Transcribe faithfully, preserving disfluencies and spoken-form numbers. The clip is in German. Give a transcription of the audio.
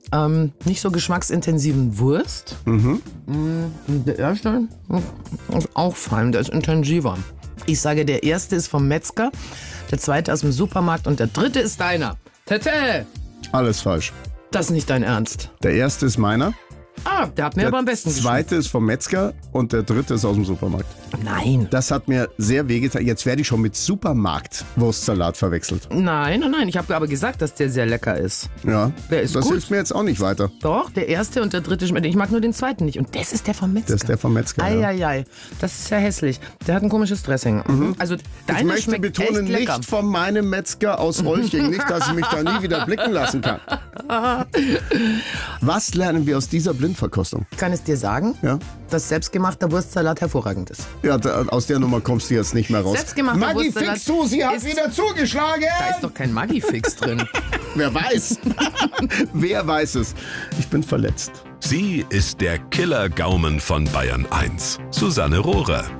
ähm, nicht so geschmacksintensiven Wurst. Mhm. Der erste ist auch fein, der ist intensiver. Ich sage, der erste ist vom Metzger, der zweite aus dem Supermarkt und der dritte ist deiner. Tete! Alles falsch. Das ist nicht dein Ernst. Der erste ist meiner. Ah, der hat mir Der aber am besten geschmeckt. zweite ist vom Metzger und der dritte ist aus dem Supermarkt. Nein. Das hat mir sehr wehgetan. Jetzt werde ich schon mit Supermarkt-Wurstsalat verwechselt. Nein, nein, nein. Ich habe aber gesagt, dass der sehr lecker ist. Ja, Der ist das gut. hilft mir jetzt auch nicht weiter. Doch, der erste und der dritte schmeckt. Ich mag nur den zweiten nicht. Und das ist der vom Metzger. Das ist der vom Metzger, ja. Eieiei, das ist ja hässlich. Der hat ein komisches Dressing. Also Ich deiner möchte schmeckt betonen, echt lecker. nicht von meinem Metzger aus Olching. Nicht, dass ich mich da nie wieder blicken lassen kann. Was lernen wir aus dieser Blindverkostung? Ich kann es dir sagen, Ja? dass selbstgemachter Wurstsalat hervorragend ist. Ja, da, aus der Nummer kommst du jetzt nicht mehr raus. Selbstgemachter Maggi Wurstsalat Fix, du, sie hat ist- wieder zugeschlagen! Da ist doch kein Maggi-Fix drin. Wer weiß? Wer weiß es? Ich bin verletzt. Sie ist der Killer-Gaumen von Bayern eins. Susanne Rohrer.